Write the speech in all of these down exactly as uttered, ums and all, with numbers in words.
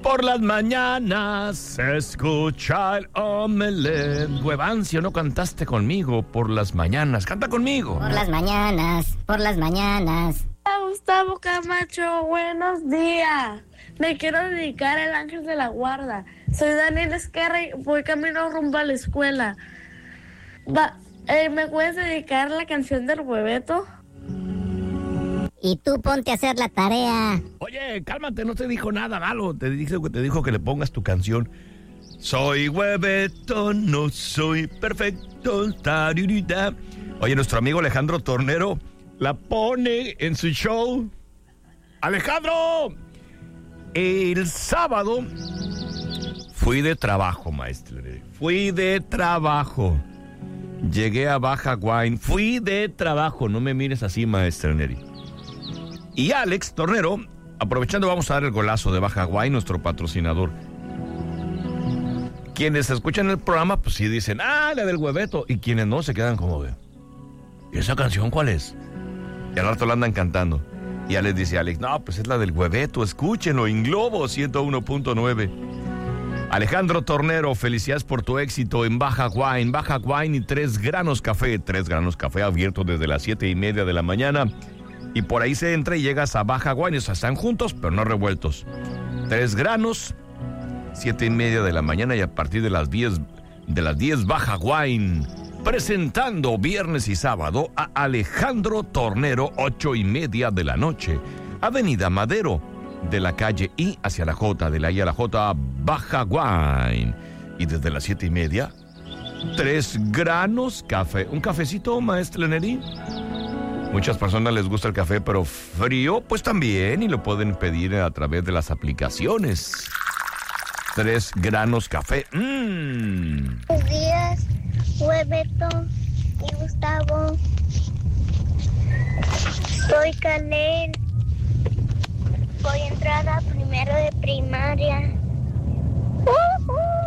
Por las mañanas se escucha el omelette. Huevancio, no cantaste conmigo por las mañanas. Canta conmigo. Por las mañanas, por las mañanas. Gustavo Camacho, buenos días. Me quiero dedicar al Ángel de la Guarda. Soy Daniel Esquerra y voy camino rumbo a la escuela. Va, eh, ¿Me puedes dedicar la canción del Hueveto? Y tú ponte a hacer la tarea. Oye, cálmate, no te dijo nada malo. Te dijo, te dijo que le pongas tu canción. Soy Hueveto, no soy perfecto. Taririta. Oye, nuestro amigo Alejandro Tornero la pone en su show. ¡Alejandro! El sábado fui de trabajo, maestro. Fui de trabajo. Llegué a Baja Wine. Fui de trabajo. No me mires así, maestra Neri. Y Alex Tornero, aprovechando, vamos a dar el golazo de Baja Wine, nuestro patrocinador. Quienes escuchan el programa, pues sí dicen, ah, la del Hueveto. Y quienes no, se quedan como de, ¿y esa canción cuál es? Y al rato la andan cantando. Y Alex dice, Alex, no, pues es la del Hueveto, escúchenlo en Globo ciento uno punto nueve. Alejandro Tornero, felicidades por tu éxito en Baja Wine. Baja Wine y Tres Granos Café. Tres Granos Café abierto desde las siete y media de la mañana. Y por ahí se entra y llegas a Baja Wine. O sea, están juntos, pero no revueltos. Tres Granos, siete y media de la mañana y a partir de las diez, de las diez Baja Wine. Presentando viernes y sábado a Alejandro Tornero, ocho y media de la noche. Avenida Madero, de la calle I hacia la J, de la I a la J, Baja Wine. Y desde las siete y media, Tres Granos Café. ¿Un cafecito, maestra Neri? Muchas personas les gusta el café, pero frío, pues también, y lo pueden pedir a través de las aplicaciones. Tres Granos Café. Mmm. Buenos días, Hueveto y Gustavo. Soy Canel. Voy a entrar a primero de primaria. Uh-huh.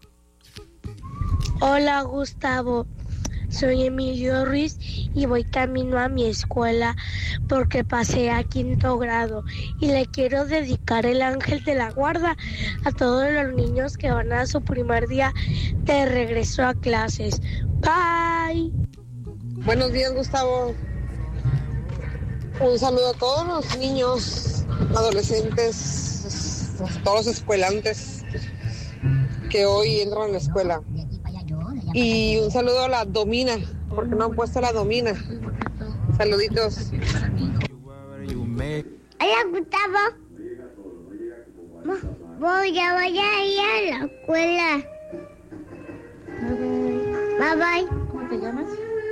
Hola, Gustavo. Soy Emilio Ruiz y voy camino a mi escuela porque pasé a quinto grado y le quiero dedicar el Ángel de la Guarda a todos los niños que van a su primer día de regreso a clases. Bye. Buenos días, Gustavo. Un saludo a todos los niños, adolescentes, a todos los escuelantes que hoy entran a la escuela. Y un saludo a la Domina, porque no han puesto la Domina. Saluditos. Hola, Gustavo. Voy a, voy a ir a la escuela. Bye bye. ¿Cómo te llamas?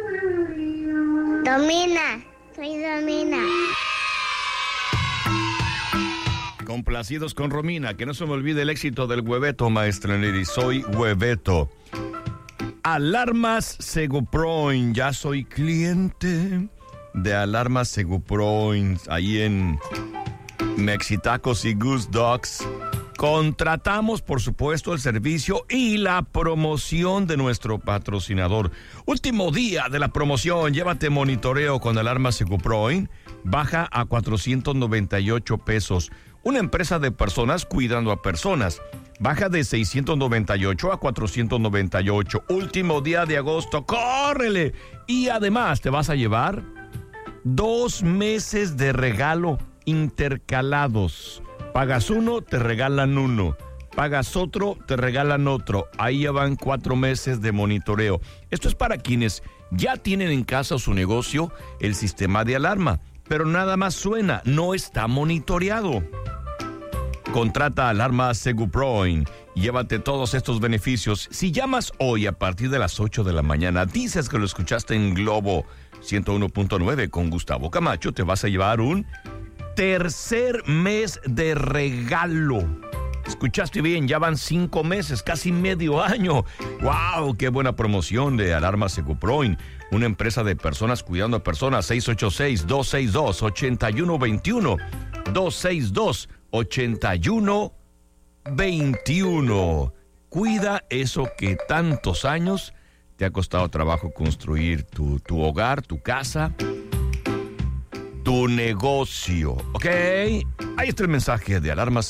Domina. Soy Domina. Complacidos con Romina, que no se me olvide el éxito del Hueveto, maestra Neri. Soy Hueveto. Alarmas Seguproin, ya soy cliente de Alarmas Seguproin, ahí en Mexitacos y Goose Dogs. Contratamos, por supuesto, el servicio y la promoción de nuestro patrocinador. Último día de la promoción, llévate monitoreo con Alarmas Seguproin, baja a cuatrocientos noventa y ocho pesos. Una empresa de personas cuidando a personas. Baja de seiscientos noventa y ocho a cuatrocientos noventa y ocho. Último día de agosto. ¡Córrele! Y además te vas a llevar dos meses de regalo intercalados. Pagas uno, te regalan uno. Pagas otro, te regalan otro. Ahí ya van cuatro meses de monitoreo. Esto es para quienes ya tienen en casa o su negocio el sistema de alarma, pero nada más suena, no está monitoreado. Contrata Alarma Seguproin y llévate todos estos beneficios. Si llamas hoy a partir de las ocho de la mañana, dices que lo escuchaste en Globo ciento uno punto nueve con Gustavo Camacho, te vas a llevar un tercer mes de regalo. Escuchaste bien, ya van cinco meses, casi medio año. ¡Wow! ¡Qué buena promoción de Alarma Seguproin! Una empresa de personas cuidando a personas. Seis ocho seis, dos seis dos, ocho uno dos uno. dos seis dos, ocho uno dos uno. Cuida eso que tantos años te ha costado trabajo construir, tu, tu hogar, tu casa, tu negocio. ¿Ok? Ahí está el mensaje de Alarmas